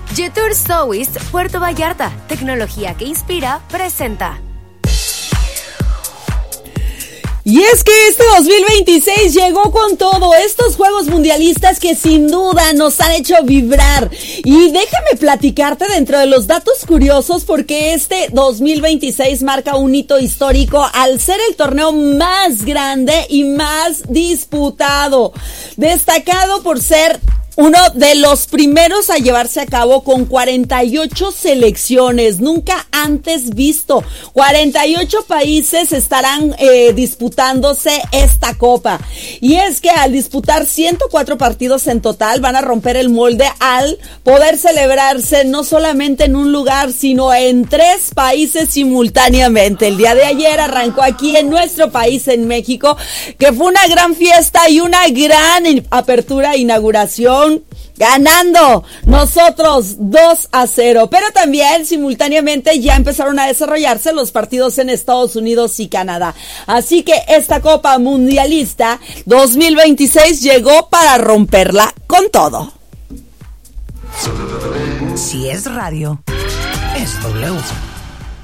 Jetour Sowis Puerto Vallarta, tecnología que inspira, presenta. Y es que este 2026 llegó con todo, estos Juegos Mundialistas que sin duda nos han hecho vibrar. Y déjame platicarte dentro de los datos curiosos, porque este 2026 marca un hito histórico al ser el torneo más grande y más disputado, destacado por ser uno de los primeros a llevarse a cabo con 48 selecciones, nunca antes visto. 48 países estarán disputándose esta copa. Y es que al disputar 104 partidos en total, van a romper el molde al poder celebrarse no solamente en un lugar, sino en 3 países simultáneamente. El día de ayer arrancó aquí en nuestro país, en México, que fue una gran fiesta y una gran apertura, inauguración, ganando nosotros 2-0, pero también simultáneamente ya empezaron a desarrollarse los partidos en Estados Unidos y Canadá. Así que esta Copa Mundialista 2026 llegó para romperla con todo. Si es radio, es W.